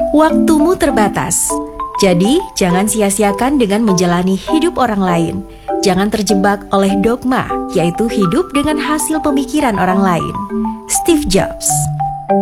Waktumu terbatas, jadi jangan sia-siakan dengan menjalani hidup orang lain. Jangan terjebak oleh dogma, yaitu hidup dengan hasil pemikiran orang lain. Steve Jobs.